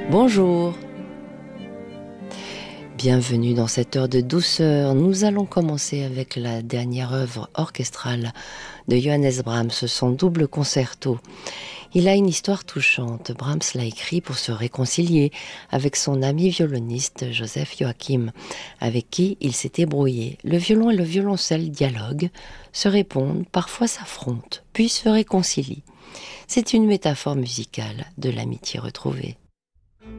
Bonjour, bienvenue dans cette heure de douceur. Nous allons commencer avec la dernière œuvre orchestrale de Johannes Brahms, son double concerto. Il a une histoire touchante. Brahms l'a écrit pour se réconcilier avec son ami violoniste Joseph Joachim, avec qui il s'était brouillé. Le violon et le violoncelle dialoguent, se répondent, parfois s'affrontent, puis se réconcilient. C'est une métaphore musicale de l'amitié retrouvée.